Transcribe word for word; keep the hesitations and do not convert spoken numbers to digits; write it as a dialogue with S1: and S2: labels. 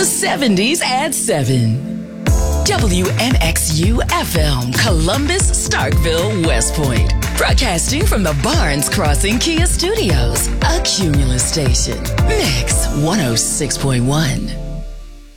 S1: The seventies at seven. W N X U F M, Columbus, Starkville, West Point. Broadcasting from the Barnes Crossing Kia Studios, a Cumulus station. Mix one oh six point one.